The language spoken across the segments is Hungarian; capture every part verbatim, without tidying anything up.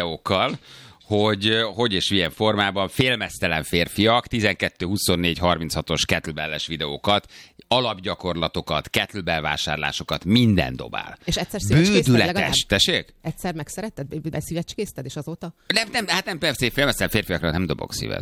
videókkal, hogy hogy és milyen formában félmeztelen férfiak tizenkettő huszonnégy harminchatos kettlebell-es videókat, alapgyakorlatokat, kettlebell vásárlásokat, minden dobál. És egyszer szívecskézted legalább? Bődületes, tessék? Egyszer megszeretted? Beszívecskézted, és azóta? Nem, nem, hát nem, persze, félmeztelen férfiakra nem dobok szívet.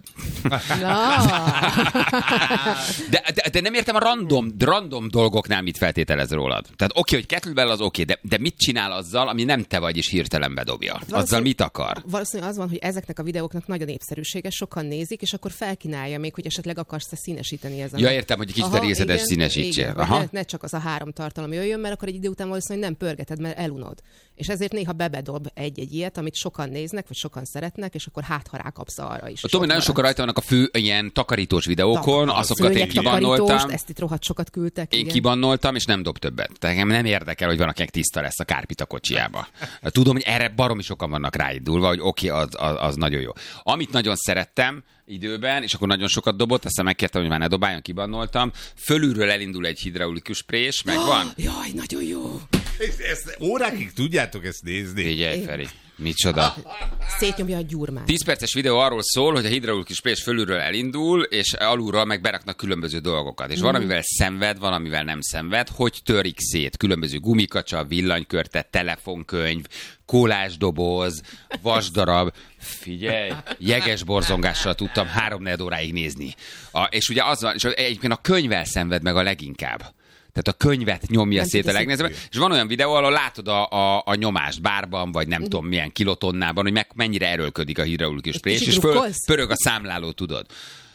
de, de, de nem értem a random, random dolgoknál mit feltételez rólad. Tehát oké, hogy kettlebell az oké, de, de mit csinál azzal, ami nem te vagy, és hirtelen bedobja? Azzal mit akar? Valószínűleg az van, hogy ezeknek a videóknak nagy a népszerűsége, sokan nézik, és akkor felkínálja még, hogy esetleg akarsz-e színesíteni ezen. Ja, értem, hogy kicsit a részletes színesítsél. Ne, ne csak az a három tartalom jöjjön, mert akkor egy idő után valószínűleg nem pörgeted, mert elunod. És ezért néha bebedob egy-egy ilyet, amit sokan néznek, vagy sokan szeretnek, és akkor hát ha rákapsz arra is. Tudom, hogy nagyon sokan rajta vannak a fő ilyen takarítós videókon, Ta- azokat én kibannoltam. Ezt itt rohadt sokat küldtek. Én igen. kibannoltam, és nem dob többet. Tehát engem nem érdekel, hogy van, akinek tiszta lesz a kárpit a kocsiába. Tudom, hogy erre baromi sokan vannak ráindulva, hogy oké, okay, az, az, az nagyon jó. Amit nagyon szerettem időben, és akkor nagyon sokat dobott, aztán megkértem, hogy már ne dobáljon, kibannoltam. Fölülről elindul egy hidraulikus prés, megvan. Oh, jaj, nagyon jó. Ezt, órákig tudjátok ezt nézni? Figyelj, Feri. Micsoda? Szétnyomja a gyurmát. tíz perces videó arról szól, hogy a hidraulikus prés fölülről elindul, és alulról meg beraknak különböző dolgokat. És mm. van, amivel szenved, van, amivel nem szenved, hogy törik szét. Különböző gumikacsa, villanykörte, telefonkönyv, kólásdoboz, vasdarab. Figyelj, jeges borzongással tudtam három-négy óráig nézni. A, és ugye az van, és egyébként a könyvvel szenved meg a leginkább. Tehát a könyvet nyomja nem szét a legnehezebben. És van olyan videó, ahol látod a, a, a nyomást bárban, vagy nem uh-huh. tudom milyen kilotonnában, hogy meg, mennyire erőlködik a hidraulikus prés, és föl, pörög a számláló, tudod.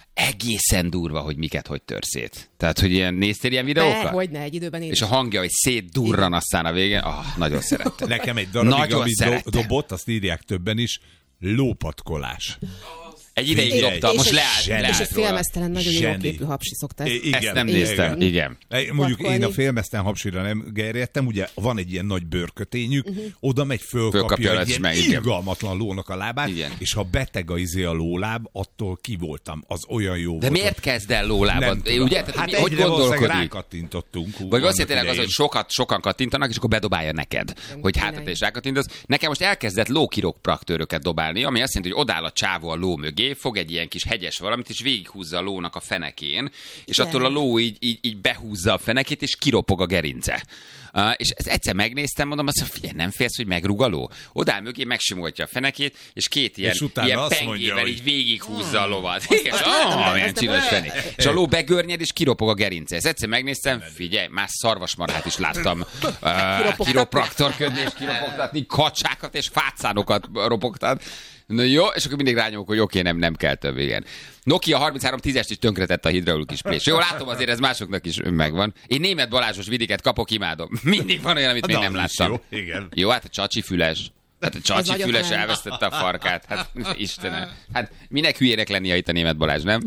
Egészen durva, hogy miket hogy tör szét. Tehát, hogy ilyen, néztél ilyen videókat? De, hogyne, egy időben én és a hangja, hogy szétdurran aztán a végén. Ah, nagyon szerettem. Nekem egy darabig, amit do- dobott, azt írják többen is, lópatkolás. Egy ideig dobta, most leállt. Zseni. És egy félmeztelen, nagyon jó képű hapsi szoktál. Igen, nem néztem, igen. igen. Mondjuk én a félmeztelen hapsira nem gerjedtem, ugye van egy ilyen nagy bőrkötényük, uh-huh. oda megy, fölkapja, fölkapja egy ilyen meg, irgalmatlan lónak a lábát, igen. És ha beteg a izé a lóláb, attól kivoltam, az olyan jó de volt. miért kezd el lólábad? Ugye? Tehát, hát mi, hogy gondolkodik? Rákattintottunk. Vagy valószínűleg az, hogy sokat, sokan kattintanak, és akkor bedobálja neked, hogy hát te is rákattintasz. Nekem most elkezdett lókiropraktőröket dobálni, ami azt jelenti, hogy odáll a csávó a ló mögé, fog egy ilyen kis hegyes valamit, és végighúzza a lónak a fenekén, és igen. attól a ló így, így, így behúzza a fenekét, és kiropog a gerince. Uh, és ezt egyszer megnéztem, mondom, azt mondja, figyelj, nem félsz, hogy megrúg a ló? Odáll mögé, megsimoltja a fenekét, és két ilyen, és ilyen pengével így végighúzza a lovat. Igen, oh, milyen csinos fenék. És a ló begörnyed, és kiropog a gerince. Ezt egyszer megnéztem, figyelj, más szarvasmarhát is láttam uh, kiropraktorködni, és kiropogtatni, kacsákat és fácánokat ropogtat. Na jó, és akkor mindig rányomok, hogy oké, nem, nem kell több, igen. Nokia harminchárom tízest is tönkretett a hidraulikus prés. Jó, látom, azért ez másoknak is megvan. Én német Balázsos vidiket kapok, imádom. Mindig van olyan, amit még nem láttam. Jó, igen. Jó, hát a csacsi füles. Hát a csacsi füles elvesztette a farkát. Hát Istenem. Hát minek hülyének lenni itt a német Balázs, nem?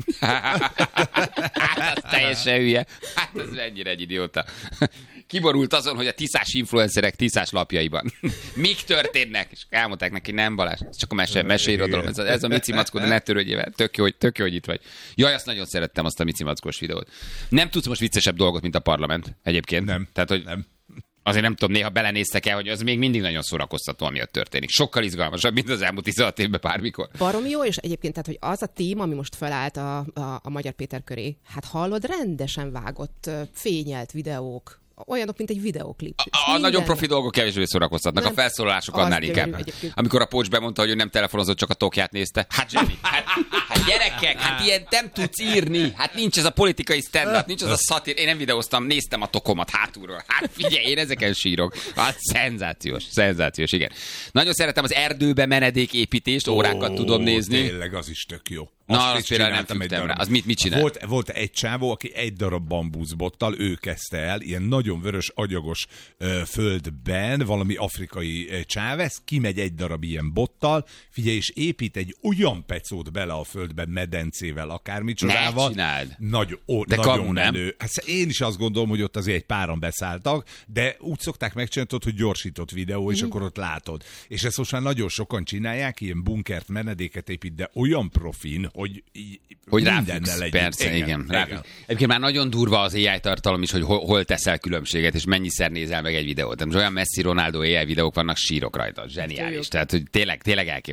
Hát az teljesen hülye. Hát ez ennyire egy idióta. Kiborult azon, hogy a tiszás influencerek tiszás lapjaiban mik történnek, és elmondták neki, nem Balázs, ez csak a mese, meseirodalom, ez a, ez a Mici Mackó, de ne törődjél vele, tök jó, hogy, tök jó, hogy itt vagy. Jaj, azt nagyon szerettem, azt a Mici Mackós videót. Nem tudsz most viccesebb dolgot, mint a parlament, egyébként. Nem. Tehát, hogy nem. Azért nem tudom, néha belenéztek el, hogy az még mindig nagyon szórakoztató, ami ott történik. Sokkal izgalmasabb, mint az elmúlt tizenhat évben bármikor. Baromi jó, és egyébként, tehát, hogy az a tím, ami most felállt a, a, a Magyar Péter köré, hát hallod, rendesen vágott, fényelt videók, olyanok, mint egy videóklip. A, a nagyon profi dolgok kevésbé szórakoztatnak, nem, a felszólalások annál inkább. Amikor a Pócs bemondta, hogy ő nem telefonozott, csak a tokját nézte. Hát zseni, hát, hát gyerekek, hát ilyen nem tudsz írni. Hát nincs ez a politikai stand-up, nincs az a szatír. Én nem videóztam, néztem a tokomat hátulról. Hát figyelj, én ezeken sírok. Hát szenzációs, szenzációs, igen. Nagyon szeretem az erdőbe menedéképítést, órákat oh, tudom nézni. Tényleg, az is tök jó. Na, azt például nem fügtem rá. Az mit, mit csinál? Volt, volt egy csávó, aki egy darab bambuszbottal, ő kezdte el, ilyen nagyon vörös, agyagos ö, földben, valami afrikai ö, csávesz, kimegy egy darab ilyen bottal, figyelj, és épít egy olyan pecót bele a földbe, medencével, akármicsodával. Ne csináld. Nagy, ó, de nagyon kamu, menő. Hát én is azt gondolom, hogy ott azért egy páran beszálltak, de úgy szokták megcsinálni, hogy gyorsított videó, és mm. akkor ott látod. És ezt most már nagyon sokan csinálják, ilyen bunkert, menedéket épít, de olyan profin, hogy, hogy ráfüggsz, persze, igen. igen. igen. Egyébként már nagyon durva az á i tartalom is, hogy hol, hol teszel különbséget, és mennyiszer nézel meg egy videót. Tehát olyan Messi, Ronaldo á i videók vannak, sírok rajta. Zseniális. Tehát, hogy tényleg, tényleg elképesztő.